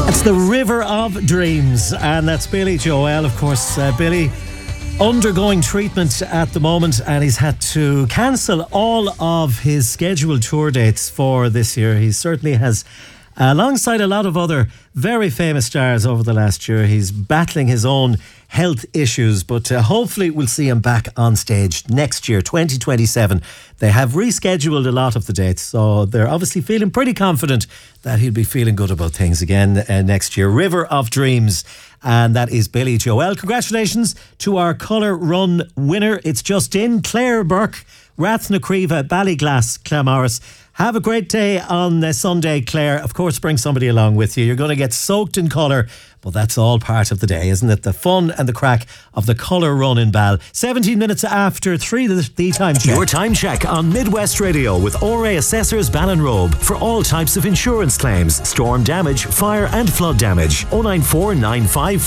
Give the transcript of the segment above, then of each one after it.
It's the River of Dreams, and that's Billy Joel, of course. Billy undergoing treatment at the moment, and he's had to cancel all of his scheduled tour dates for this year. He certainly has, alongside a lot of other very famous stars over the last year, he's battling his own health issues, but hopefully we'll see him back on stage next year, 2027. They have rescheduled a lot of the dates, so they're obviously feeling pretty confident that he'll be feeling good about things again next year. River of Dreams, and that is Billy Joel. Congratulations to our Colour Run winner. It's just in Claire Burke, Rathnacriva, Ballyglass, Claremorris. Have a great day on Sunday, Claire. Of course, bring somebody along with you. You're going to get soaked in colour, but that's all part of the day, isn't it? The fun and the crack of the Colour Run in Ball. 17 minutes after 3, the time check. Your time check on Midwest Radio with ORA Assessors Ballinrobe for all types of insurance claims, storm damage, fire and flood damage. 094 95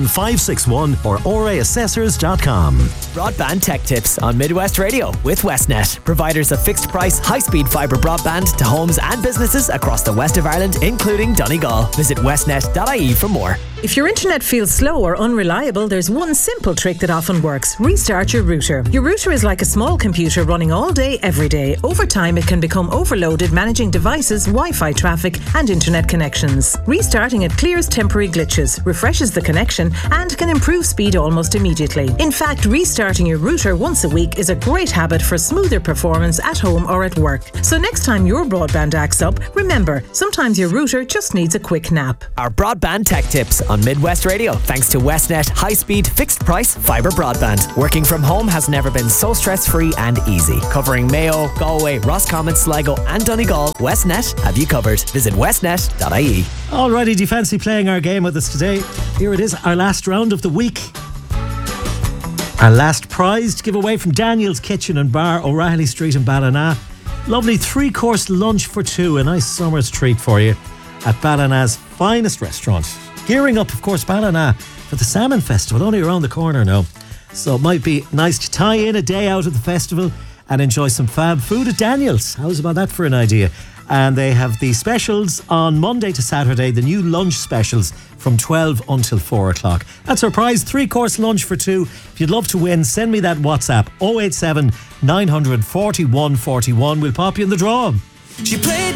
41561 or oraassessors.com. Broadband tech tips on Midwest Radio with Westnet, providers of fixed price, high-speed fibre broadband to homes and businesses across the west of Ireland, including Donegal. Visit westnet.ie for more. If your internet feels slow or unreliable, there's one simple trick that often works. Restart your router. Your router is like a small computer running all day, every day. Over time, it can become overloaded managing devices, Wi-Fi traffic and internet connections. Restarting it clears temporary glitches, refreshes the connection and can improve speed almost immediately. In fact, restarting your router once a week is a great habit for smoother performance at home or at work. So next time your broadband acts up, remember, sometimes your router just needs a quick nap. Our broadband tech tips on Midwest Radio, thanks to Westnet high-speed, fixed-price fibre broadband. Working from home has never been so stress-free and easy. Covering Mayo, Galway, Roscommon, Sligo and Donegal, Westnet have you covered. Visit westnet.ie. Alrighty, do you fancy playing our game with us today? Here it is, our last round of the week. Our last prize to give away from Daniel's Kitchen and Bar, O'Reilly Street in Ballina. Lovely 3-course lunch for 2, a nice summer's treat for you at Ballina's finest restaurant. Gearing up, of course, Ballina for the Salmon Festival, only around the corner now. So it might be nice to tie in a day out of the festival and enjoy some fab food at Daniel's. How's about that for an idea? And they have the specials on Monday to Saturday, the new lunch specials from 12 until 4 o'clock. That's our prize, 3-course lunch for 2. If you'd love to win, send me that WhatsApp, 087 900 4141. We'll pop you in the draw. She played